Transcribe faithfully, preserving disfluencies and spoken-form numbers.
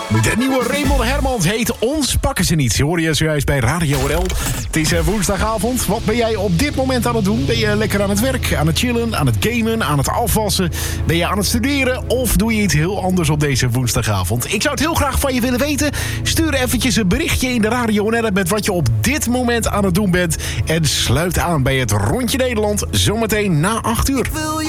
De nieuwe Raymond Hermans heet Ons pakken ze niet. Hoor je zojuist bij Radio R L. Het is uh, woensdagavond. Wat ben jij op dit moment aan het doen? Ben je lekker aan het werk, aan het chillen, aan het gamen, aan het afwassen? Ben je aan het studeren of doe je iets heel anders op deze woensdagavond? Ik zou het heel graag van je willen weten. Stuur eventjes een berichtje in de Radio R L met wat je op dit moment aan het doen bent. En sluit aan bij het Rondje Nederland zometeen na acht uur.